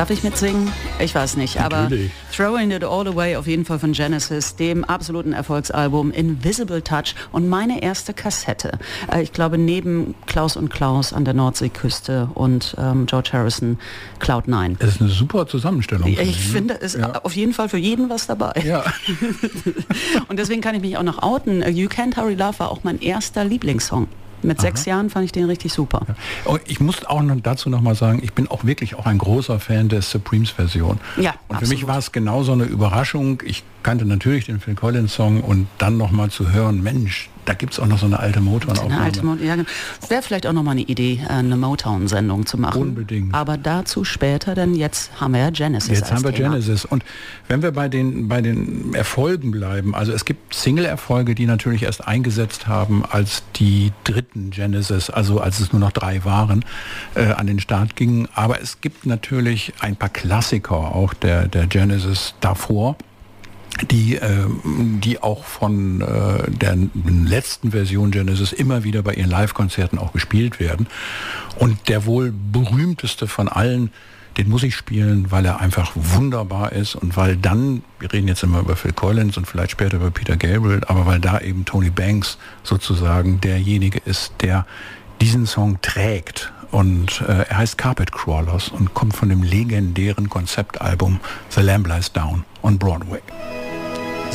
Darf ich mitsingen? Ich weiß nicht, aber Throwing It All Away auf jeden Fall von Genesis, dem absoluten Erfolgsalbum Invisible Touch und meine erste Kassette. Ich glaube neben Klaus und Klaus an der Nordseeküste und George Harrison Cloud 9. Es ist eine super Zusammenstellung. Ich finde, es ist auf jeden Fall für jeden was dabei. Ja. Und deswegen kann ich mich auch noch outen. You Can't Hurry Love war auch mein erster Lieblingssong. Mit 6 Jahren fand ich den richtig super. Ja. Ich muss auch dazu noch mal sagen, ich bin auch wirklich auch ein großer Fan der Supremes-Version. Ja, und für mich war es genau so eine Überraschung. Ich kannte natürlich den Phil Collins-Song und dann noch mal zu hören, Mensch, da gibt es auch noch so eine alte Motown-Aufnahme. Ja, wäre vielleicht auch noch mal eine Idee, eine Motown-Sendung zu machen. Unbedingt. Aber dazu später, denn jetzt haben wir ja Genesis. Jetzt haben wir Thema. Genesis. Und wenn wir bei den Erfolgen bleiben, also es gibt Single-Erfolge, die natürlich erst eingesetzt haben, als die dritten Genesis, also als es nur noch 3 waren, an den Start gingen. Aber es gibt natürlich ein paar Klassiker auch der Genesis davor, die auch von der letzten Version Genesis immer wieder bei ihren Live-Konzerten auch gespielt werden. Und der wohl berühmteste von allen, den muss ich spielen, weil er einfach wunderbar ist und weil dann, wir reden jetzt immer über Phil Collins und vielleicht später über Peter Gabriel, aber weil da eben Tony Banks sozusagen derjenige ist, der diesen Song trägt. Und er heißt Carpet Crawlers und kommt von dem legendären Konzeptalbum The Lamb Lies Down on Broadway.